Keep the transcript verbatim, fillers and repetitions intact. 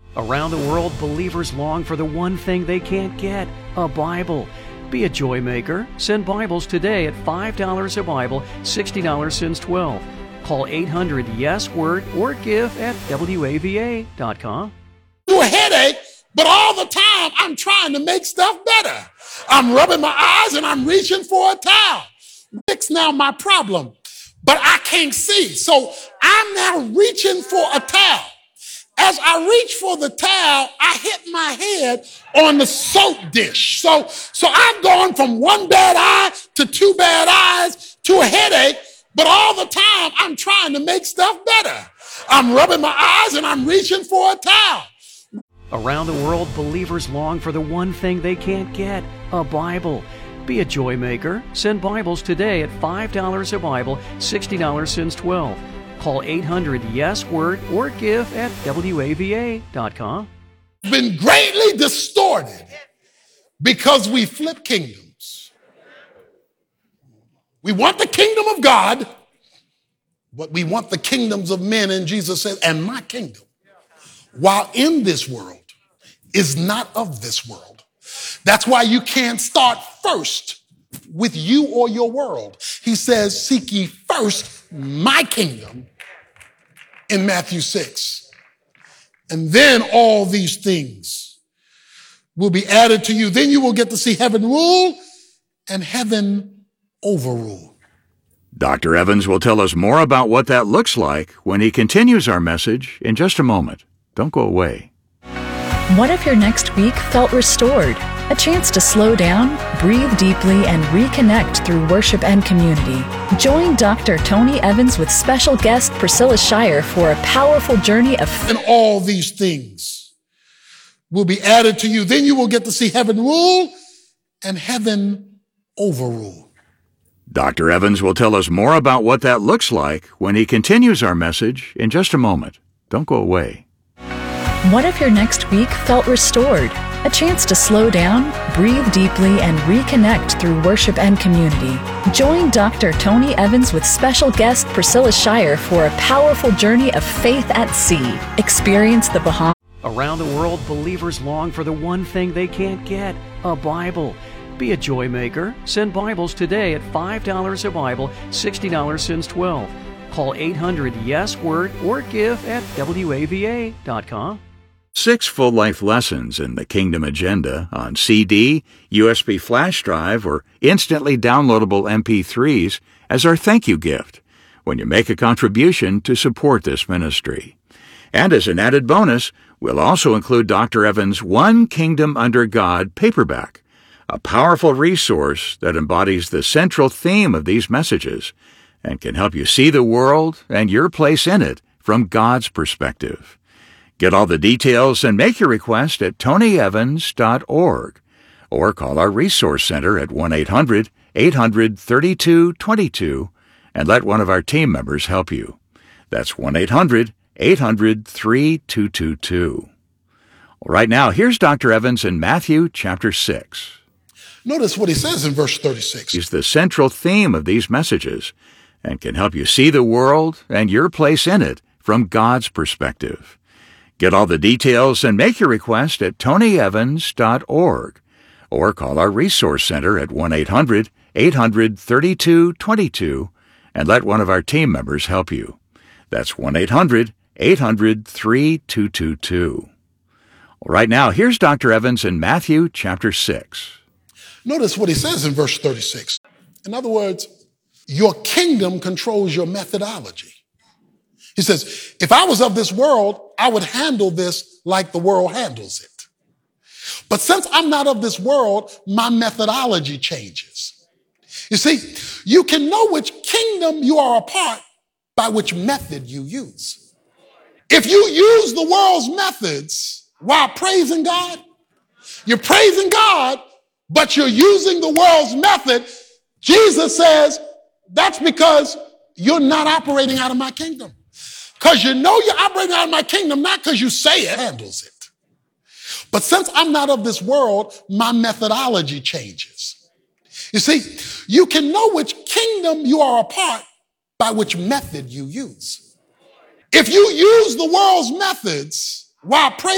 Around the world, believers long for the one thing they can't get, a Bible. Be a joy maker. Send Bibles today at five dollars a Bible, sixty dollars since twelve. Call eight hundred yes word or give at W A V A dot com. A headache, but all the time I'm trying to make stuff better. I'm rubbing my eyes and I'm reaching for a towel. Fix now my problem, but I can't see. So I'm now reaching for a towel. As I reach for the towel, I hit my head on the soap dish. So, so I've gone from one bad eye to two bad eyes to a headache, but all the time I'm trying to make stuff better. I'm rubbing my eyes and I'm reaching for a towel. Around the world, believers long for the one thing they can't get, a Bible. Be a joy maker. Send Bibles today at five dollars a Bible, sixty dollars since twelve. Call eight hundred yes word or give at W A V A dot com. Been greatly distorted because we flip kingdoms. We want the kingdom of God, but we want the kingdoms of men, and Jesus said, and my kingdom, while in this world, is not of this world. That's why you can't start first with you or your world. He says, seek ye first my kingdom in Matthew six. And then all these things will be added to you. Then you will get to see heaven rule and heaven overrule. Doctor Evans will tell us more about what that looks like when he continues our message in just a moment. Don't go away. What if your next week felt restored? A chance to slow down, breathe deeply, and reconnect through worship and community. Join Doctor Tony Evans with special guest Priscilla Shirer for a powerful journey of and all these things will be added to you. Then you will get to see heaven rule and heaven overrule. Doctor Evans will tell us more about what that looks like when he continues our message in just a moment. Don't go away. What if your next week felt restored? A chance to slow down, breathe deeply, and reconnect through worship and community. Join Doctor Tony Evans with special guest Priscilla Shirer for a powerful journey of faith at sea. Experience the Bahamas. Around the world, believers long for the one thing they can't get, a Bible. Be a joy maker. Send Bibles today at five dollars a Bible, sixty dollars since twelve. Call eight hundred yes word or give at W A V A dot com. Six full-life lessons in the Kingdom Agenda on C D, U S B flash drive, or instantly downloadable M P threes as our thank you gift when you make a contribution to support this ministry. And as an added bonus, we'll also include Doctor Evans' One Kingdom Under God paperback, a powerful resource that embodies the central theme of these messages and can help you see the world and your place in it from God's perspective. Get all the details and make your request at tony evans dot org or call our Resource Center at one eight hundred, eight hundred, thirty-two twenty-two and let one of our team members help you. That's one eight hundred, eight hundred, thirty-two twenty-two. Right now, here's Doctor Evans in Matthew chapter six. Notice what he says in verse thirty-six. Is the central theme of these messages and can help you see the world and your place in it from God's perspective. Get all the details and make your request at tony evans dot org or call our Resource Center at one eight hundred, eight hundred, thirty-two twenty-two and let one of our team members help you. That's one eight hundred, eight hundred, thirty-two twenty-two. Right now, here's Doctor Evans in Matthew chapter six. Notice what he says in verse thirty-six. In other words, your kingdom controls your methodology. He says, if I was of this world, I would handle this like the world handles it. But since I'm not of this world, my methodology changes. You see, you can know which kingdom you are a part by which method you use. If you use the world's methods while praising God, you're praising God, but you're using the world's method, Jesus says, that's because you're not operating out of my kingdom. Because you know you're operating out of my kingdom, not because you say it handles it. But since I'm not of this world, my methodology changes. You see, you can know which kingdom you are a part by which method you use. If you use the world's methods while praising